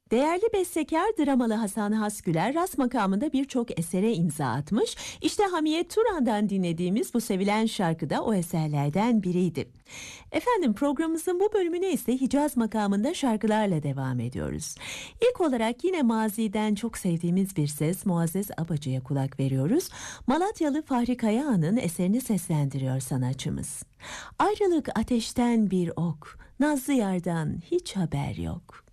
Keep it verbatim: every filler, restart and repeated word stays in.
Değerli bestekar dramalı Hasan Hasgüler rast makamında birçok esere imza atmış. İşte Hamiyet Turan'dan dinlediğimiz bu sevilen şarkı da o eserlerden biriydi. Efendim, programımızın bu bölümüne ise Hicaz makamında şarkılarla devam ediyoruz. İlk olarak yine maziden çok sevdiğimiz bir ses Muazzez Abacı'ya kulak veriyoruz. Malatyalı Fahri Kayağan'ın eserini seslendiriyor sanatçımız. Ayrılık ateşten bir ok, nazlı yardan hiç haber yok.